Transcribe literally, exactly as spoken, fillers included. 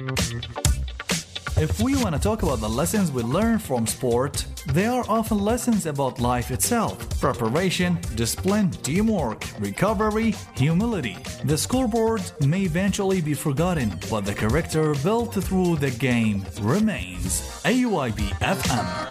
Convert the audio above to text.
If we want to talk about the lessons we learn from sport, they are often lessons about life itself: preparation, discipline, teamwork, recovery, humility. The scoreboard may eventually be forgotten, but the character built through the game remains. A U I B F M.